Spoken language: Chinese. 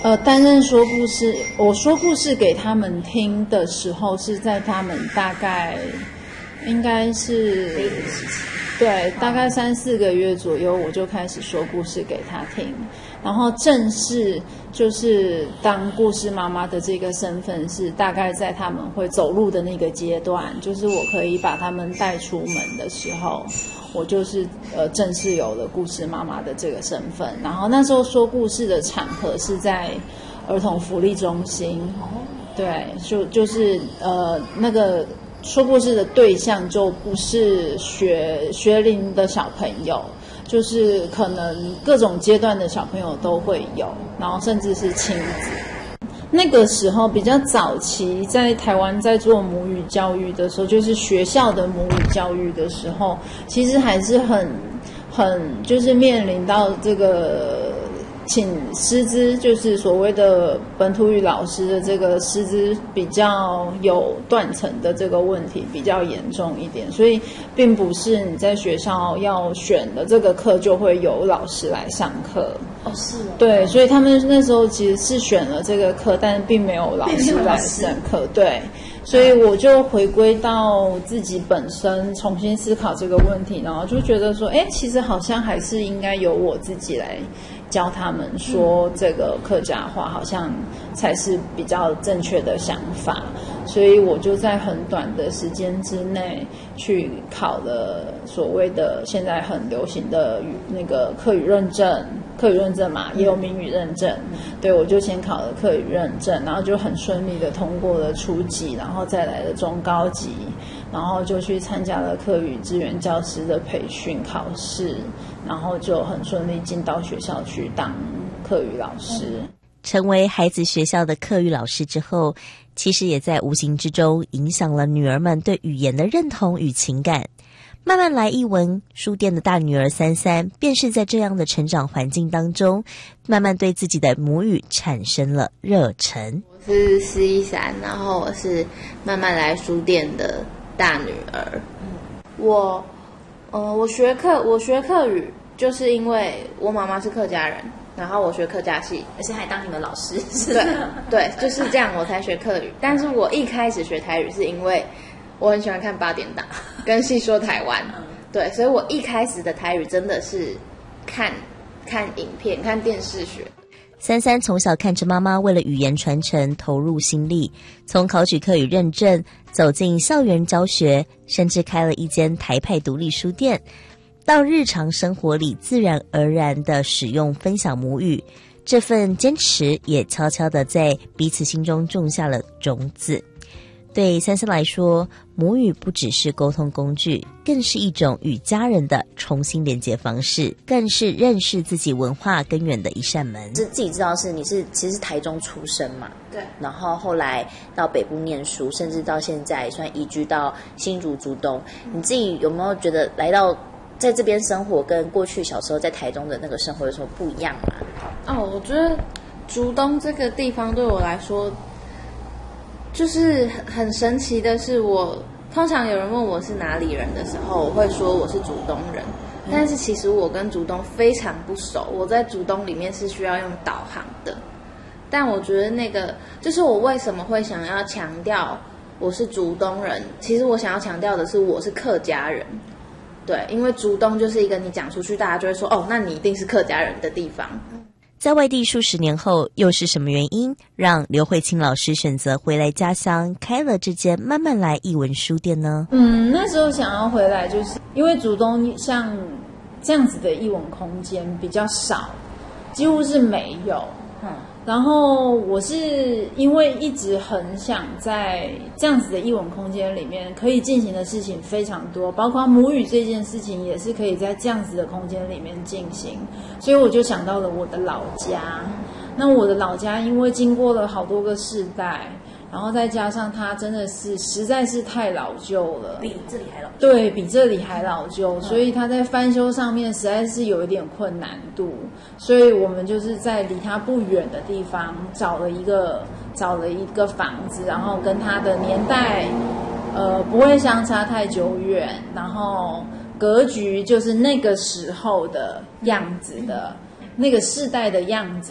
担任说故事，我说故事给他们听的时候，是在他们大概应该是对，大概3-4个月左右，我就开始说故事给他听。然后正式就是当故事妈妈的这个身份，是大概在他们会走路的那个阶段，就是我可以把他们带出门的时候，我就是正式有了故事妈妈的这个身份。然后那时候说故事的场合是在儿童福利中心，对，就是那个说故事的对象就不是学龄的小朋友，就是可能各种阶段的小朋友都会有，然后甚至是亲子。那个时候比较早期，在台湾在做母语教育的时候，就是学校的母语教育的时候，其实还是很就是面临到这个请师资，就是所谓的本土语老师的这个师资比较有断层的这个问题比较严重一点，所以并不是你在学校要选的这个课就会有老师来上课。 哦，是哦。 对，所以他们那时候其实是选了这个课，但并没有老师来上课。对，所以我就回归到自己本身，重新思考这个问题，然后就觉得说，其实好像还是应该由我自己来教他们说这个客家话，好像才是比较正确的想法。所以我就在很短的时间之内去考了所谓的现在很流行的那个客语认证嘛，也有闽语认证。对，我就先考了客语认证，然后就很顺利的通过了初级，然后再来了中高级，然后就去参加了客语支援教师的培训考试，然后就很顺利进到学校去当客语老师。 成为孩子学校的客语老师之后，其实也在无形之中影响了女儿们对语言的认同与情感。慢慢来艺文书店的大女儿33，便是在这样的成长环境当中，慢慢对自己的母语产生了热忱。 我是施一珊，然后我是慢慢来书店的大女儿。我学客语，就是因为我妈妈是客家人，然后我学客家系， 而且还当你们老师。 对，就是这样我才学客语。但是我一开始学台语是因为我很喜欢看8点档跟戏说台湾，对，所以我一开始的台语真的是看影片、看电视学。 33从小看着妈妈为了语言传承投入心力，从考取客语认证，走进校园教学，甚至开了一间台派独立书店，到日常生活里自然而然地使用分享母语，这份坚持也悄悄地在彼此心中种下了种子。对33来说，母语不只是沟通工具，更是一种与家人的重新连接方式，更是认识自己文化根源的一扇门。 自己知道你其实是台中出生嘛， 对， 然后后来到北部念书，甚至到现在算移居到新竹竹东。你自己有没有觉得来到在这边生活跟过去小时候在台中的那个生活有什么不一样吗？ 我觉得竹东这个地方对我来说就是很神奇的是，我通常有人问我是哪里人的时候，我会说我是竹东人，但是其实我跟竹东非常不熟，我在竹东里面是需要用导航的。但我觉得那个就是我为什么会想要强调我是竹东人，其实我想要强调的是我是客家人。对，因为竹东就是一个你讲出去大家就会说那你一定是客家人的地方。 在外地数十年后，又是什么原因让刘慧清老师选择回来家乡，开了这间慢慢来艺文书店呢？ 那时候想要回来，就是因为竹东像这样子的艺文空间比较少，几乎是没有。然后我是因为一直很想在这样子的艺文空间里面可以进行的事情非常多，包括母语这件事情也是可以在这样子的空间里面进行，所以我就想到了我的老家。那我的老家因为经过了好多个世代，然后再加上它真的是实在是太老旧了， 比这里还老旧。 对，比这里还老旧，所以它在翻修上面实在是有一点困难度，所以我们就是在离它不远的地方找了一个房子，然后跟它的年代不会相差太久远，然后格局就是那个时候的样子的那个世代的样子。